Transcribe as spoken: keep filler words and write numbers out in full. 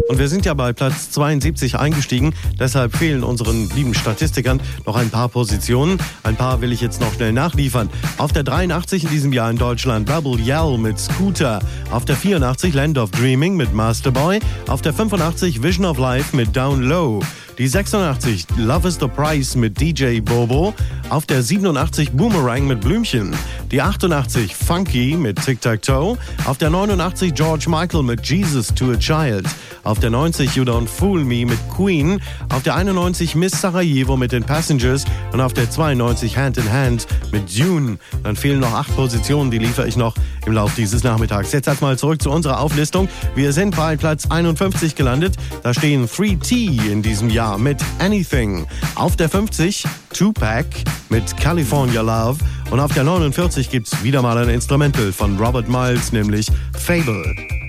Und wir sind ja bei Platz zweiundsiebzig eingestiegen, deshalb fehlen unseren lieben Statistikern noch ein paar Positionen. Ein paar will ich jetzt noch schnell nachliefern. Auf der dreiundachtzig in diesem Jahr in Deutschland Rebel Yell mit Scooter. Auf der vierundachtzig Land of Dreaming mit Masterboy. Auf der fünfundachtzig Vision of Life mit Down Low. Die sechsundachtzig Love is the Price mit D J Bobo. Auf der siebenundachtzig Boomerang mit Blümchen. Die achtundachtzig Funky mit Tic Tac Toe. Auf der neunundachtzig George Michael mit Jesus to a Child. Auf der neunzig You Don't Fool Me mit Queen. Auf der einundneunzig Miss Sarajevo mit den Passengers. Und auf der zweiundneunzig Hand in Hand mit Dune. Dann fehlen noch acht Positionen, die liefere ich noch im Laufe dieses Nachmittags. Jetzt erstmal zurück zu unserer Auflistung. Wir sind bei Platz einundfünfzig gelandet. Da stehen drei T in diesem Jahr mit Anything. Auf der fünfzig Tupac mit California Love. Und auf der neunundvierzig gibt's wieder mal ein Instrumental von Robert Miles, nämlich Fable.